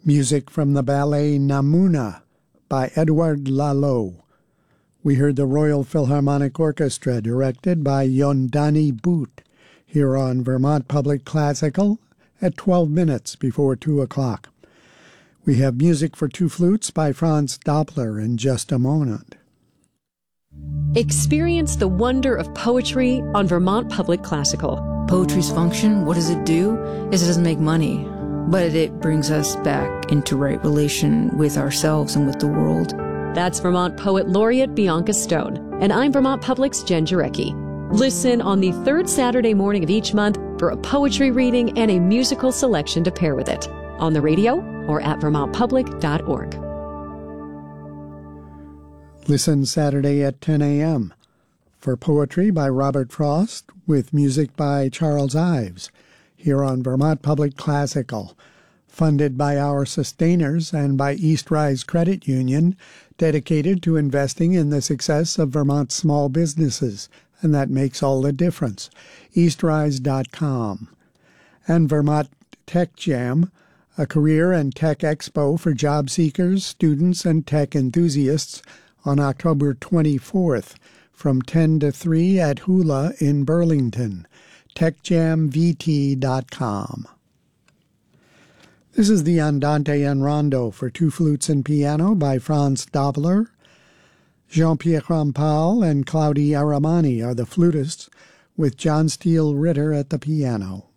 Music from the ballet Namuna by Edouard Lalo. We heard the Royal Philharmonic Orchestra directed by Yondani Boot here on Vermont Public Classical at 12 minutes before 2 o'clock. We have music for two flutes by Franz Doppler in just a moment. Experience the wonder of poetry on Vermont Public Classical. Poetry's function, what does it do? Is it doesn't make money, but it brings us back into right relation with ourselves and with the world. That's Vermont Poet Laureate Bianca Stone, and I'm Vermont Public's Jen Jarecki. Listen on the third Saturday morning of each month for a poetry reading and a musical selection to pair with it, on the radio or at vermontpublic.org. Listen Saturday at 10 a.m. for poetry by Robert Frost with music by Charles Ives here on Vermont Public Classical, funded by our sustainers and by East Rise Credit Union, dedicated to investing in the success of Vermont's small businesses, and that makes all the difference. eastrise.com. And Vermont Tech Jam, a career and tech expo for job seekers, students, and tech enthusiasts on October 24th from 10 to 3 at Hula in Burlington. techjamvt.com. This is the Andante and Rondo for two flutes and piano by Franz Doppler. Jean-Pierre Rampal and Claudia Aramani are the flutists, with John Steele Ritter at the piano.